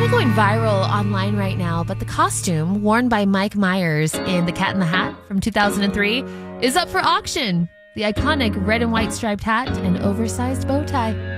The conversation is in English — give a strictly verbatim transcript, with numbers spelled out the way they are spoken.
kind of going viral online right now, but the costume worn by Mike Myers in The Cat in the Hat from two thousand three is up for auction. The iconic red and white striped hat and oversized bow tie.